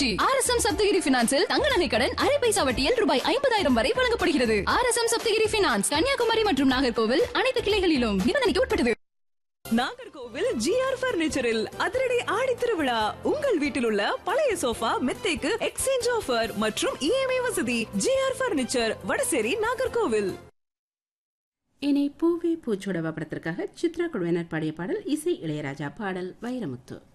மகிழ்ச்சி. RSM சப்தகிரி பினான்சில் தங்க நகை கடன் அரை பைசா வட்டியில் ரூபாய் 50,000 வரை வழங்கப்படுகிறது. RSM சப்தகிரி பினான்ஸ் கன்னியாகுமரி மற்றும் நாகர்கோவில் அனைத்து கிளைகளிலும் நிபந்தனைக்கு உட்பட்டது. நாகர்கோவில் GR பர்னிச்சரில் அதிரடி ஆடி திருவிழா. உங்கள் வீட்டில் உள்ள பழைய சோஃபா மெத்தைக்கு எக்ஸ்சேஞ்ச் ஆஃபர் மற்றும் EMI வசதி. GR furniture, Vadasery, Nagercoil. இனி பூவே பூச்சோடவா படத்திற்காக சித்ரா குழுவினர் பாடிய பாடல், இசை இளையராஜா, பாடல் வைரமுத்து.